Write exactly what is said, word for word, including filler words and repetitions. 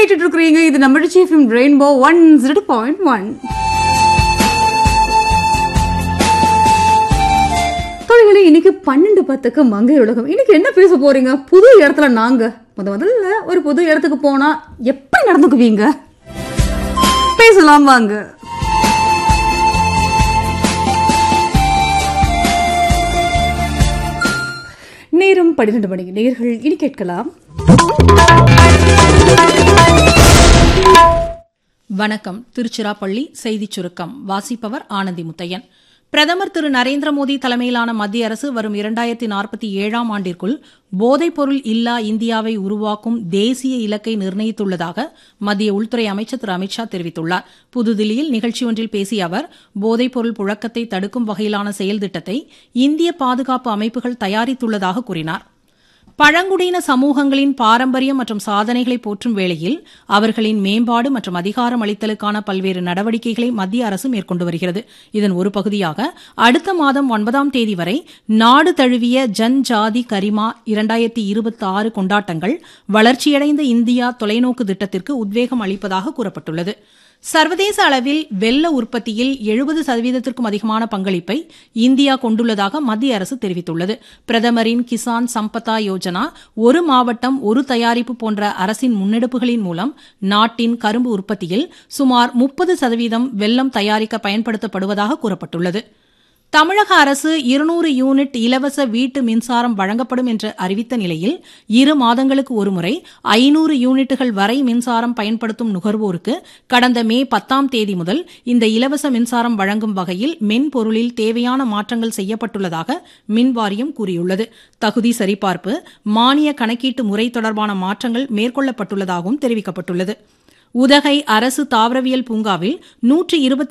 கேட்டுட்டு இருக்கிறீங்க. இது நம்ம FM rainbow one zero point one. தொழில்களே, இன்னைக்கு பன்னெண்டு பத்துக்கு மங்கை உலகம். இன்னைக்கு என்ன பேச போறீங்க? புது இடத்துல நாங்க முத முதல்ல ஒரு புது இடத்துக்கு போனா எப்படி நடந்துக்குவீங்க? பேசலாம் வாங்க. நேரம் பன்னிரண்டு மணிக்கு. நேயர்கள் இனி கேட்கலாம். வணக்கம். திருச்சிராப்பள்ளி செய்திச் சுருக்கம் வாசிப்பவர் ஆனந்தி முத்தையன். பிரதமர் திரு நரேந்திர மோடி தலைமையிலான மத்திய அரசு வரும் இரண்டாயிரத்தி நாற்பத்தி ஏழாம் ஆண்டிற்குள் போதைப்பொருள் இல்லா இந்தியாவை உருவாக்கும் தேசிய இலக்கை நிர்ணயித்துள்ளதாக மத்திய உள்துறை அமைச்சர் திரு அமித்ஷா தெரிவித்துள்ளார். புதுதில்லியில் நிகழ்ச்சி ஒன்றில் பேசிய அவர், போதைப்பொருள் புழக்கத்தை தடுக்கும் வகையிலான செயல் திட்டத்தை இந்திய பாதுகாப்பு அமைப்புகள் தயாரித்துள்ளதாக கூறினார். பழங்குடியின சமூகங்களின் பாரம்பரியம் மற்றும் சாதனைகளை போற்றும் வேளையில் அவர்களின் மேம்பாடு மற்றும் அதிகாரம் அளித்தலுக்கான பல்வேறு நடவடிக்கைகளை மத்திய அரசு மேற்கொண்டு வருகிறது. இதன் ஒரு பகுதியாக அடுத்த மாதம் ஒன்பதாம் தேதி வரை நாடு தழுவிய ஜன் ஜாதி கரிமா இரண்டாயிரத்தி இருபத்தி ஆறு கொண்டாட்டங்கள் வளர்ச்சியடைந்த இந்தியா தொலைநோக்கு திட்டத்திற்கு உத்வேகம் அளிப்பதாக கூறப்பட்டுள்ளது. சர்வதேச அளவில் வெள்ள உற்பத்தியில் எழுபது சதவீதத்திற்கும் அதிகமான பங்களிப்பை இந்தியா கொண்டுள்ளதாக மத்திய அரசு தெரிவித்துள்ளது. பிரதமரின் கிசான் சம்பதா யோஜனா, ஒரு மாவட்டம் ஒரு தயாரிப்பு போன்ற அரசின் முன்னெடுப்புகளின் மூலம் நாட்டின் கரும்பு உற்பத்தியில் சுமார் முப்பது சதவீதம் வெல்லம் தயாரிக்க பயன்படுத்தப்படுவதாக கூறப்பட்டுள்ளது. தமிழக அரசு இருநூறு யூனிட் இலவச வீட்டு மின்சாரம் வழங்கப்படும் என்று அறிவித்த நிலையில் இரு மாதங்களுக்கு ஒருமுறை ஐநூறு யூனிட்டுகள் வரை மின்சாரம் பயன்படுத்தும் நுகர்வோருக்கு கடந்த மே பத்தாம் தேதி முதல் இந்த இலவச மின்சாரம் வழங்கும் வகையில் மென்பொருளில் தேவையான மாற்றங்கள் செய்யப்பட்டுள்ளதாக மின்வாரியம் கூறியுள்ளது. தகுதி சரிபார்ப்பு, மானிய கணக்கீட்டு முறை தொடர்பான மாற்றங்கள் மேற்கொள்ளப்பட்டுள்ளதாகவும் தெரிவிக்கப்பட்டுள்ளது. உதகை அரசு தாவரவியல் பூங்காவில் நூற்று இருபத்தி